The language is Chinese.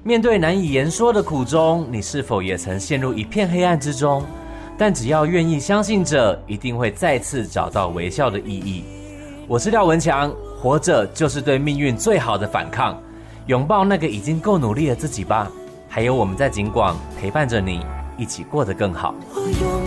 面对难以言说的苦衷，你是否也曾陷入一片黑暗之中？但只要愿意相信着，一定会再次找到微笑的意义。我是廖文强，活着就是对命运最好的反抗，拥抱那个已经够努力的自己吧。还有我们在警广陪伴着你，一起过得更好。